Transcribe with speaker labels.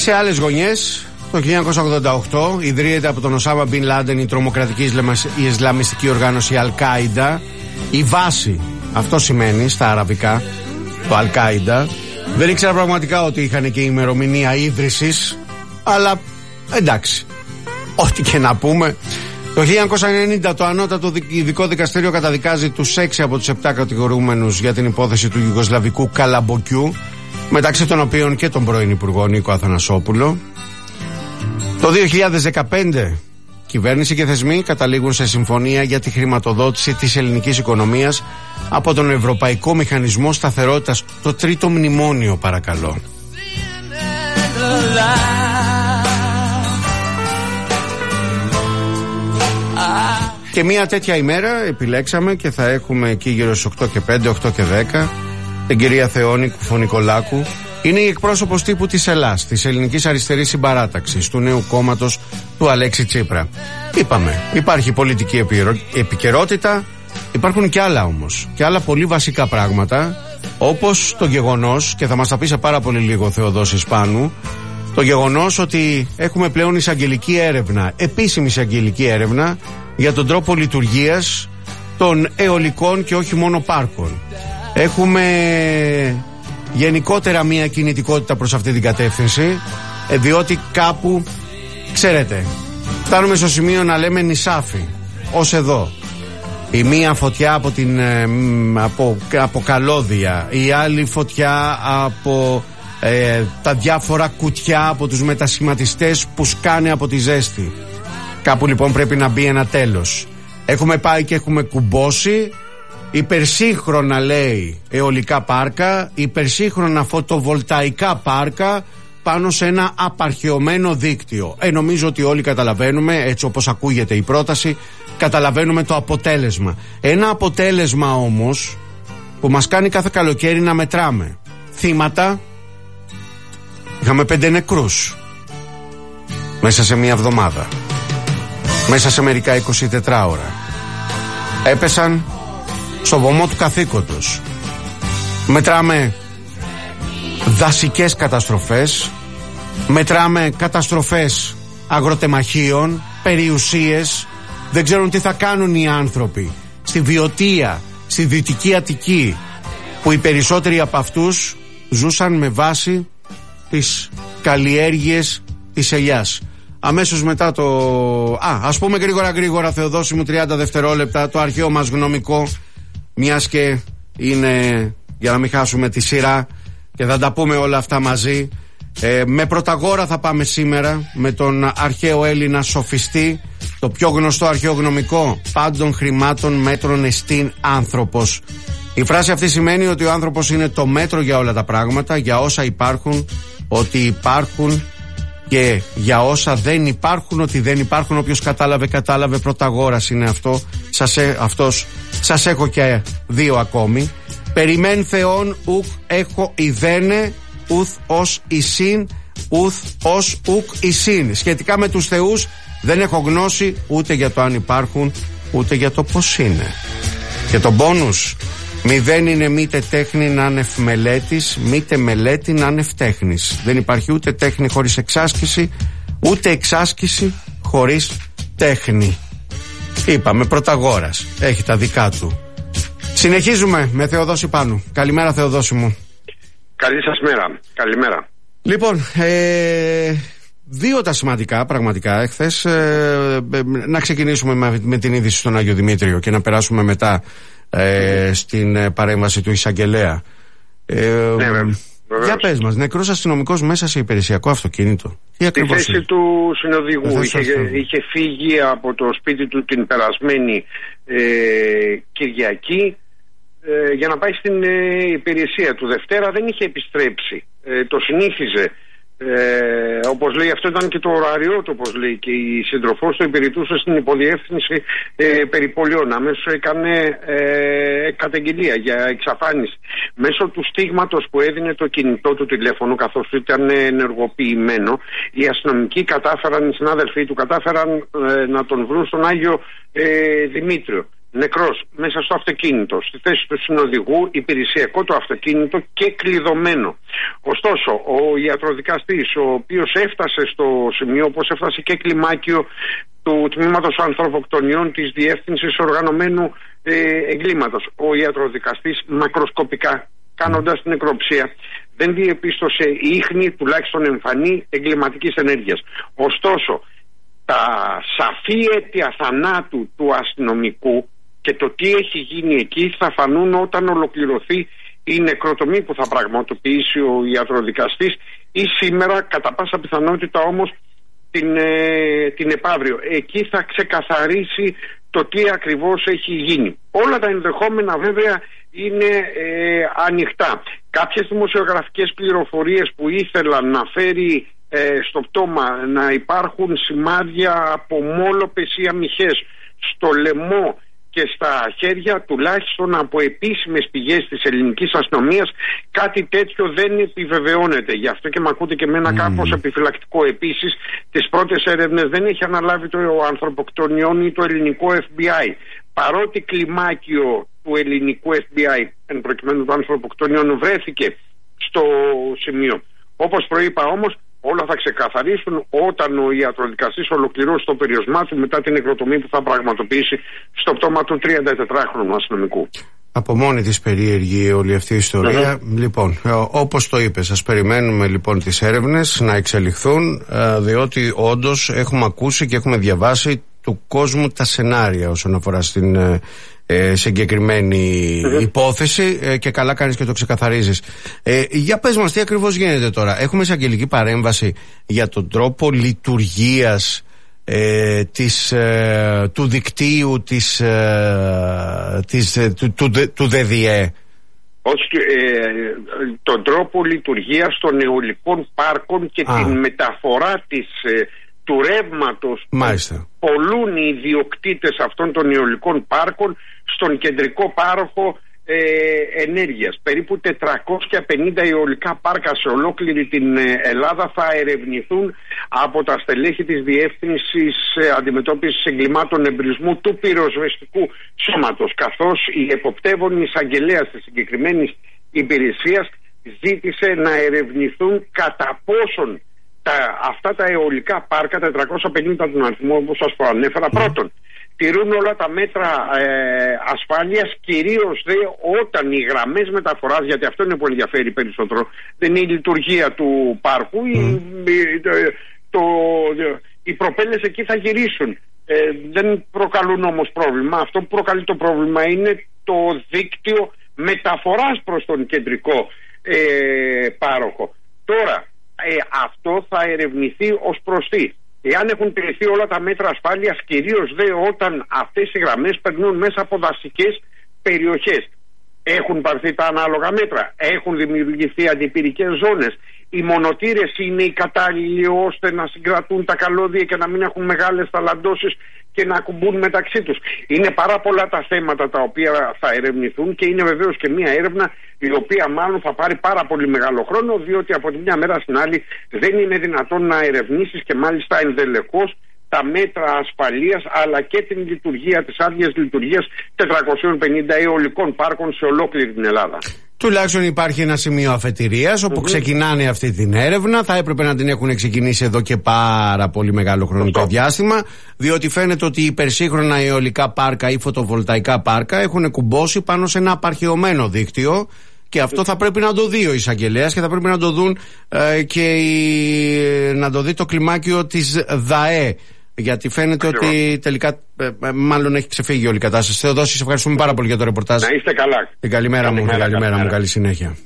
Speaker 1: Σε άλλες γωνιές, το 1988 ιδρύεται από τον Οσάμα Μπιν Λάντεν η τρομοκρατική Ισλαμιστική οργάνωση Αλ-Κάιντα. Η βάση, αυτό σημαίνει στα αραβικά, το Αλ-Κάιντα. Δεν ήξερα πραγματικά ότι είχαν και ημερομηνία ίδρυσης, αλλά εντάξει, ό,τι και να πούμε. Το 1990 το Ανώτατο Ειδικό Δικαστήριο καταδικάζει τους 6 από τους 7 κατηγορούμενους για την υπόθεση του Ιουγκοσλαβικού καλαμποκιού, μεταξύ των οποίων και τον πρώην Υπουργό Νίκο Αθανασόπουλο. Το 2015 κυβέρνηση και θεσμοί καταλήγουν σε συμφωνία για τη χρηματοδότηση της ελληνικής οικονομίας από τον Ευρωπαϊκό Μηχανισμό Σταθερότητας, το τρίτο μνημόνιο, παρακαλώ. Και μια τέτοια ημέρα επιλέξαμε και θα έχουμε εκεί γύρω στις 8 και 5, 8 και 10 την κυρία Θεόνη Κουφονικολάκου. Είναι η εκπρόσωπος τύπου της ΕΛΑΣ, της Ελληνικής Αριστερής Συμπαράταξης, του νέου κόμματος του Αλέξη Τσίπρα. Είπαμε, υπάρχει πολιτική επικαιρότητα, υπάρχουν και άλλα όμως, και άλλα πολύ βασικά πράγματα, όπως το γεγονός, και θα μας τα πει σε πάρα πολύ λίγο ο Θεοδόσης Πάνου, το γεγονός ότι έχουμε πλέον εισαγγελική έρευνα, επίσημη εισαγγελική έρευνα, για τον τρόπο λειτουργίας των αιωλικών και όχι μόνο πάρκων. Έχουμε γενικότερα μια κινητικότητα προς αυτή την κατεύθυνση, διότι κάπου, ξέρετε, φτάνουμε στο σημείο να λέμε νησάφι, ως εδώ. Η μία φωτιά από καλώδια, η άλλη φωτιά από τα διάφορα κουτιά από τους μετασχηματιστές που σκάνε από τη ζέστη. Κάπου λοιπόν πρέπει να μπει ένα τέλος. Έχουμε πάει και έχουμε κουμπώσει υπερσύγχρονα, λέει, αιωλικά πάρκα, υπερσύγχρονα φωτοβολταϊκά πάρκα πάνω σε ένα απαρχαιωμένο δίκτυο. Νομίζω ότι όλοι καταλαβαίνουμε, έτσι όπως ακούγεται η πρόταση, καταλαβαίνουμε το αποτέλεσμα. Ένα αποτέλεσμα όμως που μας κάνει κάθε καλοκαίρι να μετράμε θύματα. Είχαμε 5 νεκρούς μέσα σε μία εβδομάδα, μέσα σε μερικά 24 ώρα. Έπεσαν στο βωμό του καθήκοντος. Μετράμε δασικές καταστροφές, μετράμε καταστροφές αγροτεμαχίων, περιουσίες. Δεν ξέρουν τι θα κάνουν οι άνθρωποι στη Βιωτία, στη Δυτική Αττική, που οι περισσότεροι από αυτούς ζούσαν με βάση τις καλλιέργειες της ελιάς. Αμέσως μετά το... ας πούμε γρήγορα, Θεοδόση μου, 30 δευτερόλεπτα, το αρχαίο μας γνωμικό, μιας και είναι, για να μην χάσουμε τη σειρά και θα τα πούμε όλα αυτά μαζί. Με Πρωταγόρα θα πάμε σήμερα, με τον αρχαίο Έλληνα σοφιστή, το πιο γνωστό αρχαίο γνωμικό: πάντων χρημάτων μέτρων εστίν άνθρωπος. Η φράση αυτή σημαίνει ότι ο άνθρωπος είναι το μέτρο για όλα τα πράγματα, για όσα υπάρχουν, ότι υπάρχουν, και για όσα δεν υπάρχουν, ότι δεν υπάρχουν. Όποιος κατάλαβε. Πρωταγόρας είναι αυτό. Σας έχω και 2 ακόμη. Περιμέν Θεόν ουκ έχω ιδένε, ουθ ως εισήν, ουθ ως ουκ εισήν. Σχετικά με τους θεούς δεν έχω γνώση ούτε για το αν υπάρχουν, ούτε για το πώς είναι. Και το μπόνους: μηδέν είναι μήτε τέχνη να είναι μελέτης, μήτε μελέτη να είναι τέχνης. Δεν υπάρχει ούτε τέχνη χωρίς εξάσκηση, ούτε εξάσκηση χωρίς τέχνη. Είπαμε, Πρωταγόρας έχει τα δικά του. Συνεχίζουμε με Θεοδόση Πάνου. Καλημέρα, Θεοδόση μου.
Speaker 2: Καλή σας μέρα. Καλημέρα.
Speaker 1: Λοιπόν, 2 τα σημαντικά πραγματικά εχθές. Να ξεκινήσουμε με την είδηση στον Άγιο Δημήτριο και να περάσουμε μετά στην παρέμβαση του εισαγγελέα. Για πες μας, νεκρός αστυνομικός μέσα σε υπηρεσιακό αυτοκίνητο.
Speaker 2: Στη θέση του συνοδηγού. Είχε φύγει από το σπίτι του την περασμένη Κυριακή για να πάει στην υπηρεσία του. Δευτέρα δεν είχε επιστρέψει. Το συνήθιζε. Όπως λέει, αυτό ήταν και το ωράριο του, όπως λέει, και η σύντροφός του υπηρετούσε στην υποδιεύθυνση περιπολιών. Αμέσως έκανε καταγγελία για εξαφάνιση. Μέσω του στίγματος που έδινε το κινητό του τηλέφωνο, καθώς ήταν ενεργοποιημένο, οι αστυνομικοί οι συνάδελφοί του κατάφεραν να τον βρουν στον Άγιο Δημήτριο. νεκρός μέσα στο αυτοκίνητο, στη θέση του συνοδηγού, υπηρεσιακό το αυτοκίνητο και κλειδωμένο. Ωστόσο, ο ιατροδικαστής, ο οποίος έφτασε στο σημείο, όπως έφτασε και κλιμάκιο του τμήματος ανθρωποκτονιών της Διεύθυνσης Οργανωμένου Εγκλήματος, ο ιατροδικαστής μακροσκοπικά κάνοντας την νεκροψία δεν διεπίστωσε ίχνη, τουλάχιστον εμφανή, εγκληματικής ενέργειας. Ωστόσο, τα σαφή αίτια θανάτου του αστυνομικού και το τι έχει γίνει εκεί θα φανούν όταν ολοκληρωθεί η νεκροτομή που θα πραγματοποιήσει ο ιατροδικαστής ή σήμερα, κατά πάσα πιθανότητα όμως την επαύριο. Εκεί θα ξεκαθαρίσει το τι ακριβώς έχει γίνει. Όλα τα ενδεχόμενα βέβαια είναι ανοιχτά. Κάποιες δημοσιογραφικές πληροφορίες που ήθελαν να φέρει στο πτώμα να υπάρχουν σημάδια από μόλοπες ή αμυχές στο λαιμό και στα χέρια, τουλάχιστον από επίσημες πηγές της ελληνικής αστυνομίας, κάτι τέτοιο δεν επιβεβαιώνεται. Γι' αυτό και με ακούτε και με ένα κάπως επιφυλακτικό. Επίσης, τις πρώτες έρευνες δεν έχει αναλάβει το ανθρωποκτονιών ή το ελληνικό FBI. Παρότι κλιμάκιο του ελληνικού FBI, εν προκειμένου των ανθρωποκτονιών, βρέθηκε στο σημείο. Όπως προείπα όμως, όλα θα ξεκαθαρίσουν όταν ο ιατροδικαστής ολοκληρώσει το περιορισμά του μετά την νεκροτομή που θα πραγματοποιήσει στο πτώμα του 34χρονου αστυνομικού.
Speaker 1: Από μόνη της περίεργη όλη αυτή η ιστορία. Λοιπόν, όπως το είπες, ας περιμένουμε λοιπόν τις έρευνες να εξελιχθούν, διότι όντως έχουμε ακούσει και έχουμε διαβάσει του κόσμου τα σενάρια όσον αφορά στην συγκεκριμένη υπόθεση, και καλά κάνεις και το ξεκαθαρίζεις. Για πες μας τι ακριβώς γίνεται τώρα. Έχουμε εισαγγελική παρέμβαση για τον τρόπο λειτουργίας του δικτύου του ΔΔΕ.
Speaker 2: Τον τρόπο λειτουργίας των αιωλικών πάρκων και την μεταφορά του ρεύματος που πολλούν οι ιδιοκτήτες αυτών των αιωλικών πάρκων στον κεντρικό πάροχο ενέργειας. Περίπου 450 αιωλικά πάρκα σε ολόκληρη την Ελλάδα θα ερευνηθούν από τα στελέχη της Διεύθυνσης Αντιμετώπισης Εγκλημάτων Εμπρισμού του Πυροσβεστικού Σώματος, καθώς η εποπτεύων εισαγγελέας της συγκεκριμένης υπηρεσίας ζήτησε να ερευνηθούν κατά πόσον αυτά τα αιωλικά πάρκα, 450 τον αριθμό όπως σας προανέφερα, πρώτον, τηρούν όλα τα μέτρα ασφάλειας, κυρίως δε όταν οι γραμμές μεταφοράς, γιατί αυτό είναι που ενδιαφέρει περισσότερο, δεν είναι η λειτουργία του πάρκου, οι προπέλες εκεί θα γυρίσουν. Δεν προκαλούν όμως πρόβλημα. Αυτό που προκαλεί το πρόβλημα είναι το δίκτυο μεταφοράς προς τον κεντρικό πάροχο. Τώρα, αυτό θα ερευνηθεί ως προς τι. Εάν έχουν τηρηθεί όλα τα μέτρα ασφάλειας, κυρίως δε όταν αυτές οι γραμμές περνούν μέσα από δασικές περιοχές. Έχουν πάρθει τα ανάλογα μέτρα, έχουν δημιουργηθεί αντιπυρικές ζώνες. Οι μονοτήρες είναι οι κατάλληλοι ώστε να συγκρατούν τα καλώδια και να μην έχουν μεγάλες θαλαντώσεις και να ακουμπούν μεταξύ τους. Είναι πάρα πολλά τα θέματα τα οποία θα ερευνηθούν και είναι βεβαίως και μια έρευνα η οποία μάλλον θα πάρει πάρα πολύ μεγάλο χρόνο, διότι από τη μια μέρα στην άλλη δεν είναι δυνατόν να ερευνήσεις και μάλιστα ενδελεχώς τα μέτρα ασφαλείας αλλά και την λειτουργία, τις άδειες λειτουργίας 450 αιωλικών πάρκων σε ολόκληρη την Ελλάδα.
Speaker 1: Τουλάχιστον υπάρχει ένα σημείο αφετηρίας όπου ξεκινάνε αυτή την έρευνα. Θα έπρεπε να την έχουν ξεκινήσει εδώ και πάρα πολύ μεγάλο χρονικό διάστημα, διότι φαίνεται ότι οι υπερσύγχρονα αιωλικά πάρκα ή φωτοβολταϊκά πάρκα έχουν κουμπώσει πάνω σε ένα απαρχαιωμένο δίκτυο. Και αυτό θα πρέπει να το δει ο εισαγγελέας και θα πρέπει να το δουν να το δει το κλιμάκιο της ΔΑΕ. Γιατί φαίνεται ότι τελικά μάλλον έχει ξεφύγει όλη η κατάσταση. Θεοδόση, σε ευχαριστούμε πάρα πολύ για το ρεπορτάζ.
Speaker 2: Να είστε καλά.
Speaker 1: Την καλημέρα μου, καλή συνέχεια.